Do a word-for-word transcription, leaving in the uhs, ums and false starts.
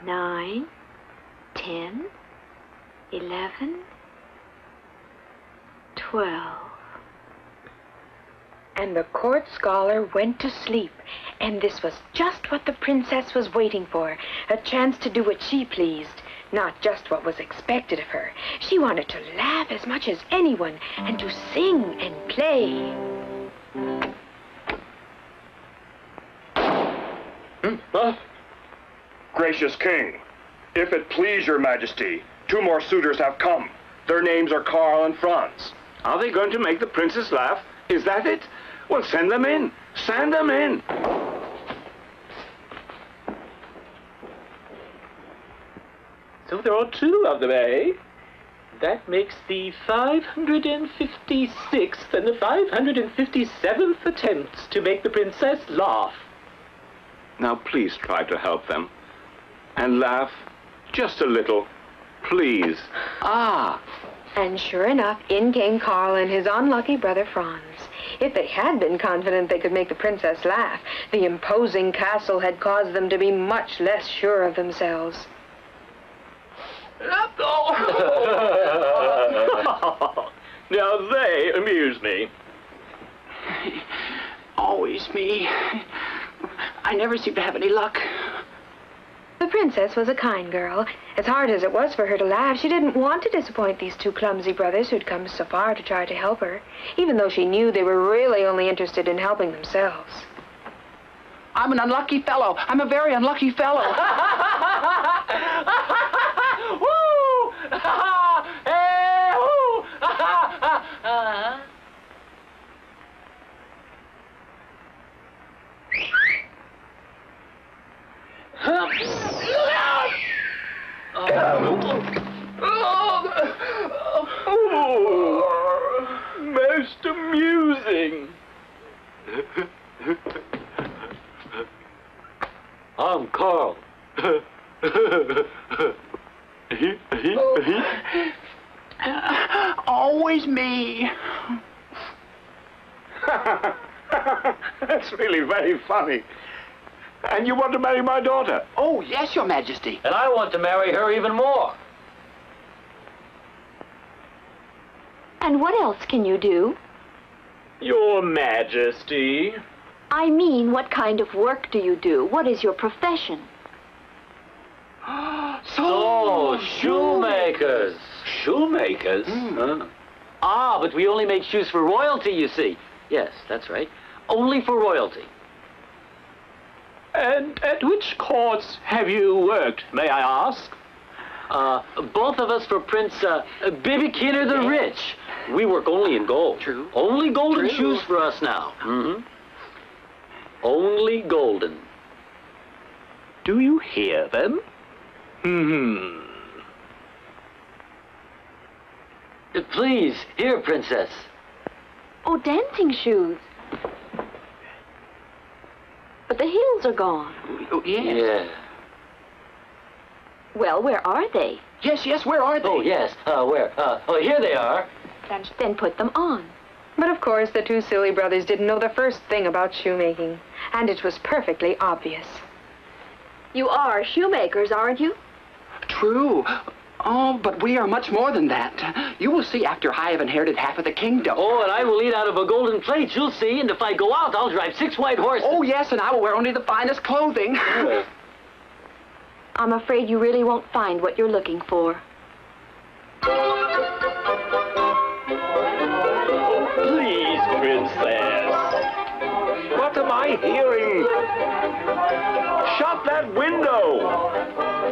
nine, ten, eleven, twelve. And the court scholar went to sleep, and this was just what the princess was waiting for, a chance to do what she pleased, not just what was expected of her. She wanted to laugh as much as anyone, and to sing and play. Hmm? Huh? Gracious king, if it please your majesty, two more suitors have come. Their names are Carl and Franz. Are they going to make the princess laugh? Is that it? Well, send them in. Send them in. So there are two of them, eh? That makes the five hundred fifty-sixth and the five hundred fifty-seventh attempts to make the princess laugh. Now, please try to help them. And laugh just a little. Please. Ah. And sure enough, in came Carl and his unlucky brother Franz. If they had been confident they could make the princess laugh, the imposing castle had caused them to be much less sure of themselves. Now they amuse me. Always me. I never seem to have any luck. The princess was a kind girl. As hard as it was for her to laugh, she didn't want to disappoint these two clumsy brothers who'd come so far to try to help her, even though she knew they were really only interested in helping themselves. I'm an unlucky fellow. I'm a very unlucky fellow. Woo! Hey, woo! Oh, most amusing. I'm Carl. Always me. That's really very funny. And you want to marry my daughter? Oh, yes, Your Majesty. And I want to marry her even more. And what else can you do? Your Majesty. I mean, what kind of work do you do? What is your profession? So, Oh, shoemakers. Shoemakers? Huh? Ah, but we only make shoes for royalty, you see. Yes, that's right. Only for royalty. And at which courts have you worked, may I ask? Uh, both of us for Prince uh, Bibikiner the Rich. We work only in gold. True. Only golden True. shoes for us now. Mm-hmm. Only golden. Do you hear them? Hmm. Please, here, Princess. Oh, dancing shoes. But the heels are gone. Oh, yes. Yeah. Well, where are they? Yes, yes, where are they? Oh, yes. Uh, where? Uh, oh, here they are. Then, then put them on. But of course, the two silly brothers didn't know the first thing about shoemaking, and it was perfectly obvious. You are shoemakers, aren't you? True. Oh, but we are much more than that. You will see after I have inherited half of the kingdom. Oh, and I will eat out of a golden plate, you'll see. And if I go out, I'll drive six white horses. Oh, yes, and I will wear only the finest clothing. I'm afraid you really won't find what you're looking for. Please, Princess. What am I hearing? Shut that window!